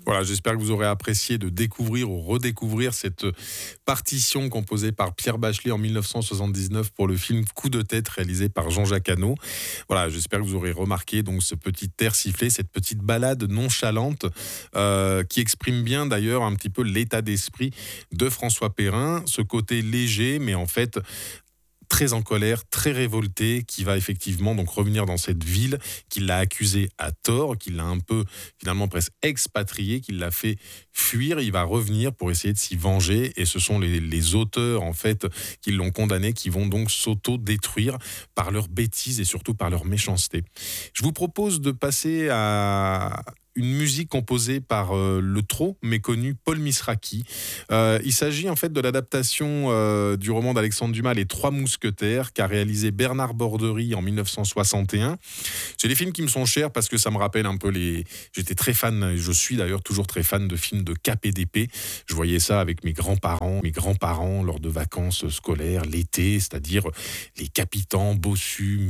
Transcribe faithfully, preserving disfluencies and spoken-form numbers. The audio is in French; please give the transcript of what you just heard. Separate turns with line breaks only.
Voilà, j'espère que vous aurez apprécié de découvrir ou redécouvrir cette partition composée par Pierre Bachelet en mille neuf cent soixante-dix-neuf pour le film Coup de tête réalisé par Jean-Jacques Hano. Voilà, j'espère que vous aurez remarqué donc ce petit air sifflé, cette petite balade nonchalante euh, qui exprime bien d'ailleurs un petit peu l'état d'esprit de François Perrin, ce côté léger mais en fait très en colère, très révolté, qui va effectivement donc revenir dans cette ville, qui l'a accusé à tort, qui l'a un peu finalement presque expatrié, qui l'a fait fuir. Il va revenir pour essayer de s'y venger et ce sont les, les auteurs en fait qui l'ont condamné, qui vont donc s'auto-détruire par leur bêtise et surtout par leur méchanceté. Je vous propose de passer à une musique composée par euh, le trop méconnu Paul Misraki. Euh, il s'agit en fait de l'adaptation euh, du roman d'Alexandre Dumas, Les Trois Mousquetaires, qu'a réalisé Bernard Borderie en mille neuf cent soixante et un. C'est des films qui me sont chers parce que ça me rappelle un peu les... J'étais très fan, et je suis d'ailleurs toujours très fan de films de K P D P. Je voyais ça avec mes grands-parents, mes grands-parents lors de vacances scolaires, l'été, c'est-à-dire les capitans bossus,